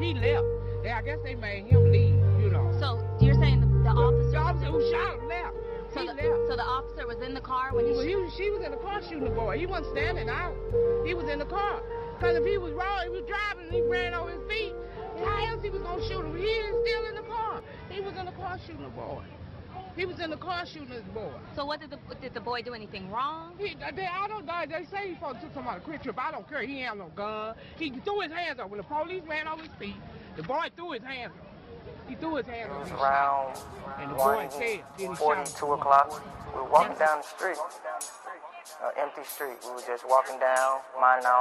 he left. I guess they made him leave, you know. So you're saying the officer? The officer who shot him left. So He the, left. so the officer was in the car when She was in the car shooting the boy. He wasn't standing out. He was in the car. Because if he was wrong, he was driving and he ran over his feet, how else he was going to shoot him? He is still in the car. He was in the car shooting the boy. He was in the car shooting his boy. So what did the boy do anything wrong? I don't know. They say he's supposed to took somebody a quick trip. I don't care. He ain't have no gun. He threw his hands up. When the police ran over his feet, the boy threw his hands up. He threw his hands up. It was around 1:42 o'clock. We were walking down the street, an empty street. We were just walking down, minding our